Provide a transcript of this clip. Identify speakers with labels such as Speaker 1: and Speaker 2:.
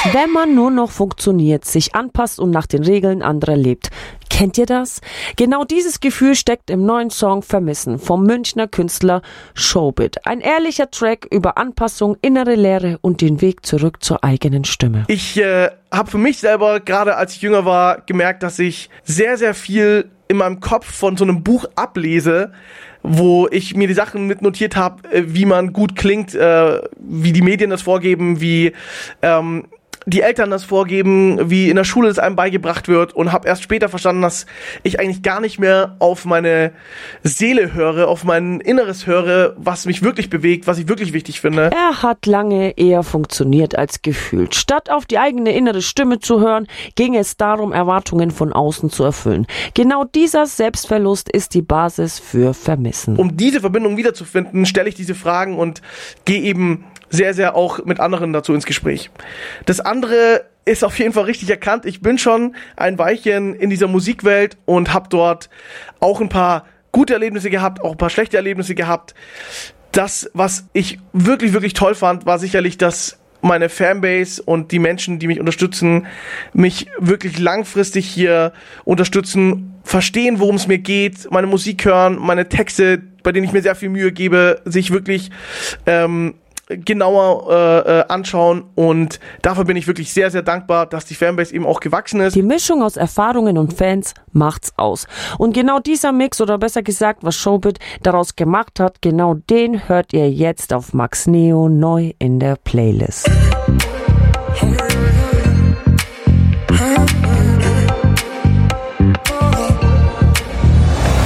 Speaker 1: Wenn man nur noch funktioniert, sich anpasst und nach den Regeln anderer lebt. Kennt ihr das? Genau dieses Gefühl steckt im neuen Song Vermissen vom Münchner Künstler Showbit. Ein ehrlicher Track über Anpassung, innere Leere und den Weg zurück zur eigenen Stimme.
Speaker 2: Ich habe für mich selber, gerade als ich jünger war, gemerkt, dass ich sehr, sehr viel in meinem Kopf von so einem Buch ablese, wo ich mir die Sachen mitnotiert habe, wie man gut klingt, wie die Medien das vorgeben, wie die Eltern das vorgeben, wie in der Schule es einem beigebracht wird, und habe erst später verstanden, dass ich eigentlich gar nicht mehr auf meine Seele höre, auf mein Inneres höre, was mich wirklich bewegt, was ich wirklich wichtig finde.
Speaker 1: Er hat lange eher funktioniert als gefühlt. Statt auf die eigene innere Stimme zu hören, ging es darum, Erwartungen von außen zu erfüllen. Genau dieser Selbstverlust ist die Basis für Vermissen.
Speaker 2: Um diese Verbindung wiederzufinden, stelle ich diese Fragen und gehe eben sehr, sehr auch mit anderen dazu ins Gespräch. Das andere ist auf jeden Fall richtig erkannt. Ich bin schon ein Weilchen in dieser Musikwelt und habe dort auch ein paar gute Erlebnisse gehabt, auch ein paar schlechte Erlebnisse gehabt. Das, was ich wirklich, wirklich toll fand, war sicherlich, dass meine Fanbase und die Menschen, die mich unterstützen, mich wirklich langfristig hier unterstützen, verstehen, worum es mir geht, meine Musik hören, meine Texte, bei denen ich mir sehr viel Mühe gebe, sich wirklich genauer anschauen, und dafür bin ich wirklich sehr, sehr dankbar, dass die Fanbase eben auch gewachsen ist.
Speaker 1: Die Mischung aus Erfahrungen und Fans macht's aus. Und genau dieser Mix, oder besser gesagt, was Showbit daraus gemacht hat, genau den hört ihr jetzt auf Max Neo neu in der Playlist.